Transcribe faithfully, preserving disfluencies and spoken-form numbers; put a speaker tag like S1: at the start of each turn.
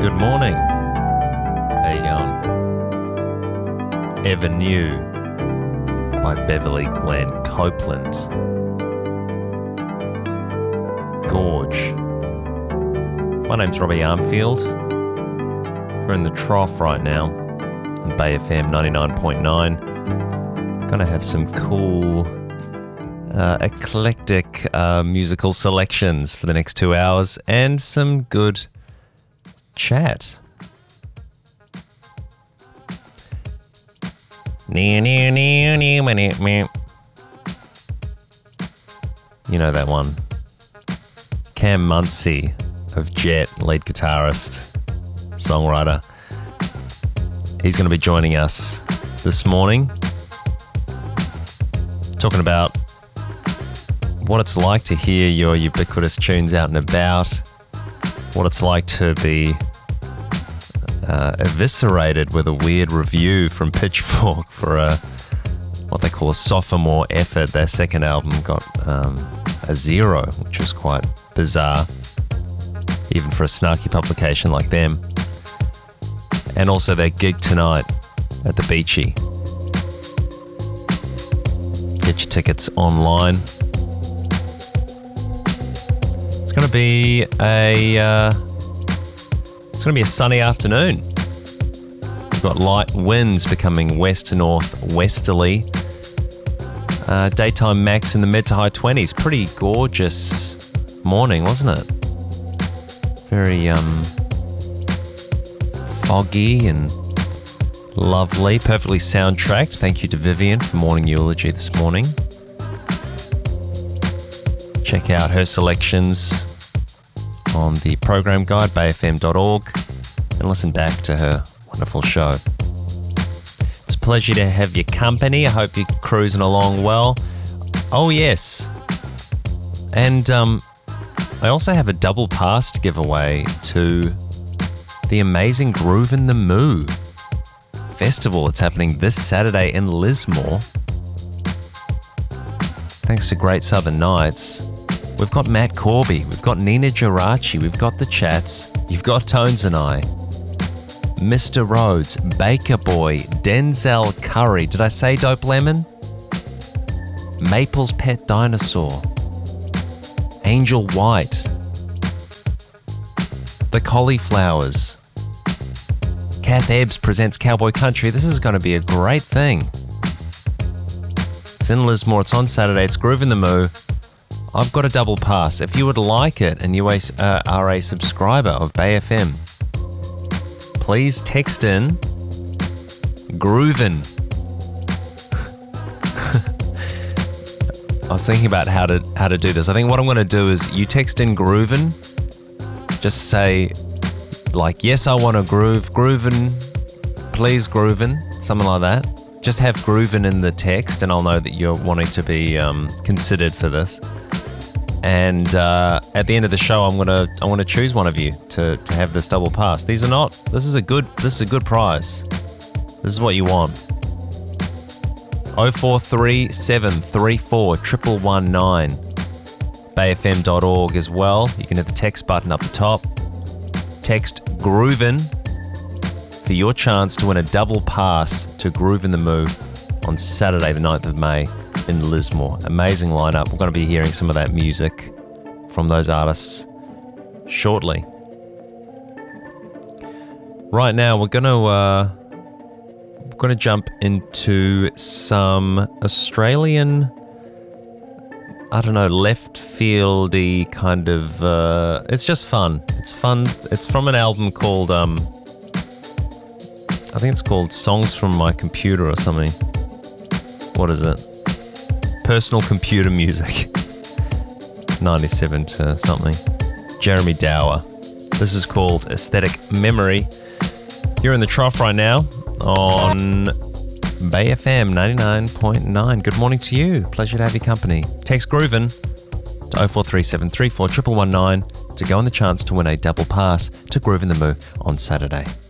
S1: Good morning. How you going? Ever New by Beverly Glenn Copeland. Gorge. My name's Robbie Armfield. We're in the trough right now on Bay F M ninety-nine point nine. Gonna have some cool, uh, eclectic uh, musical selections for the next two hours and some good chat. You know that one. Cam Muncie of Jet, lead guitarist, songwriter. He's going to be joining us this morning, talking about what it's like to hear your ubiquitous tunes out and about, what it's like to be uh, eviscerated with a weird review from Pitchfork for a what they call a sophomore effort. Their second album got um, a zero, which was quite bizarre, even for a snarky publication like them. And also their gig tonight at the Beachy. Get your tickets online. It's going to be a uh, it's going to be a sunny afternoon. We've got light winds becoming west to north westerly. Uh, daytime max in the mid to high twenties. Pretty gorgeous morning, wasn't it? Very um, foggy and lovely. Perfectly soundtracked. Thank you to Vivian for morning eulogy this morning. Check out her selections on the program guide, bay f m dot org, and listen back to her wonderful show. It's a pleasure to have your company. I hope you're cruising along well. Oh, yes. And um, I also have a double pass to give away to the amazing Groove in the Moo Festival. It's happening this Saturday in Lismore. Thanks to Great Southern Nights. We've got Matt Corby, we've got Nina Geraci, we've got The Chats, you've got Tones and I, Mister Rhodes, Baker Boy, Denzel Curry, did I say Dope Lemon? Maple's Pet Dinosaur, Angel White, The Cauliflowers, Kath Ebbs presents Cowboy Country. This is going to be a great thing. It's in Lismore, it's on Saturday, it's Groove in the Moo. I've got a double pass. If you would like it and you uh, are a subscriber of Bay F M, please text in Groovin. I was thinking about how to how to do this. I think what I'm going to do is you text in Groovin. Just say like, yes, I want to groove, Groovin, please Groovin, something like that. Just have Groovin in the text, and I'll know that you're wanting to be um, considered for this. And uh, at the end of the show, I'm gonna I want to choose one of you to to have this double pass. These are not. This is a good. This is a good prize. This is what you want. oh four three seven three four one one one nine. bay f m dot org as well. You can hit the text button up the top. Text Groovin for your chance to win a double pass to Groove in the Moo on Saturday, the ninth of May. In Lismore. Amazing lineup. We're going to be hearing some of that music from those artists shortly. Right now, we're going to uh, we're going to jump into some Australian, I don't know, left fieldy kind of. Uh, it's just fun. It's fun. It's from an album called um, I think it's called Songs from My Computer or something. What is it? Personal Computer Music. ninety-seven to something. Jeremy Dower. This is called Aesthetic Memory. You're in the trough right now on Bay F M ninety-nine point nine. Good morning to you. Pleasure to have your company. Text Groovin to oh four three seven three four one one one nine to go on the chance to win a double pass to Groove in the Moo on Saturday.